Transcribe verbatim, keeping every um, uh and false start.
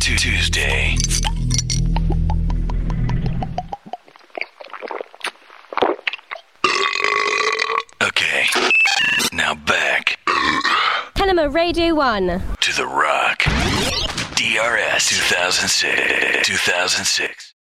Tuesday. Okay, now back Panama Radio one to the Rock. D R S two thousand six. two thousand six.